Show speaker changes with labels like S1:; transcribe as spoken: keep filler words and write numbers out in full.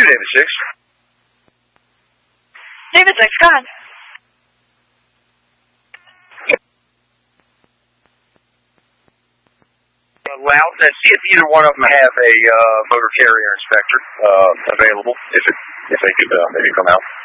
S1: David six.
S2: David six, go ahead.
S1: Loud. Uh, see if either one of them have a uh, motor carrier inspector uh, available. If it, if they could uh, maybe come out.